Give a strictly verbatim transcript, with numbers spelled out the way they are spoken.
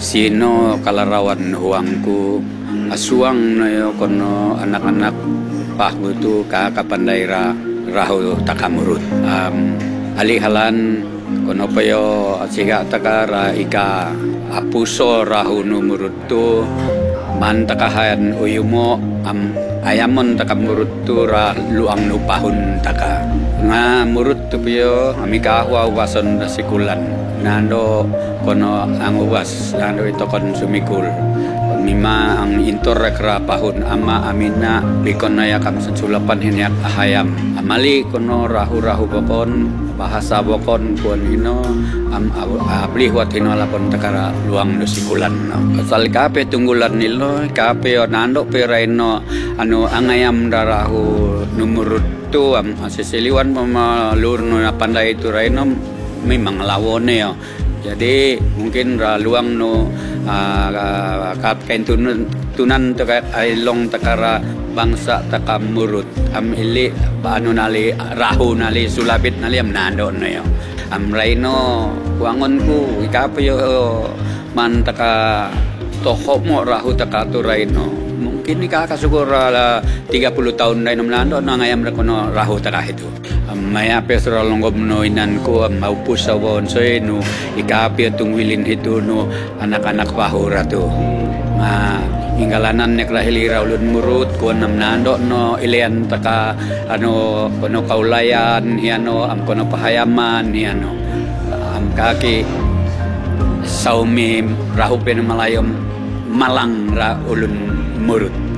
sino kalarawan huangku asuang na yo kono anak-anak pahbutu kakapandai ra rahu takamurut um, alihalan kono payo siga takara ika apuso rahu numurut tu man takahan uyumo am ayamon takamurut tu ra luang nupahun taka nga murut tu piyo amika wa wason sikulan nando kono ang uwas nando ito kon sumikul mima ang intor rekra pahun ama amina likon na yakam sulapan hinyak ahayam amali kono rahu-rahu bokon bahasa bokon kuan hino am abli wat hino lapon takara luang nusikulan no. Pasal kape tunggulan nilo kape nando peraino anu angayam darahu numurut tu am seseliwan pemalur no pandai itu raino memang lawone yo. Jadi mungkin ra luang no uh, kapkain tunan tunan taka ailong takara bangsa takamurut am ili anu nali rahu nali sulabit nali am nando na yo am raino wangon ku ikapayo man taka toho mo rahu taka tu raino mungkin ikakasugura la tiga puluh tahun na nando na ngayam ra kono rahu taka itu maya pesro longgom no inan ko maupu sa won so no ikapi tungwilin itu no anak-anak pahura tu ma ingalanan nek rahilira ulun murut ko nam nando no ilian taka ano kono kaulayan hiano am kono pahayaman hiano am kaki saumi rahu pen malayom malang ra ulun murut